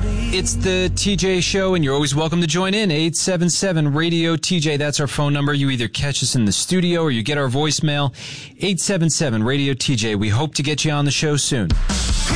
It's the TJ Show, and you're always welcome to join in. 877-RADIO-TJ. That's our phone number. You either catch us in the studio or you get our voicemail. 877-RADIO-TJ. We hope to get you on the show soon.